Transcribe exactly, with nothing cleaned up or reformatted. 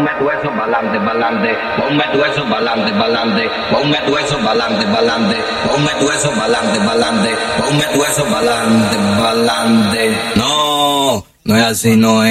ponme tu eso pa'lante, pa'lante, ponme tu eso pa'lante, pa'lante, ponme tu eso pa'lante, pa'lante, ponme tu eso pa'lante, pa'lante, ponme tu eso pa'lante, pa'lante. No, no es así, no es.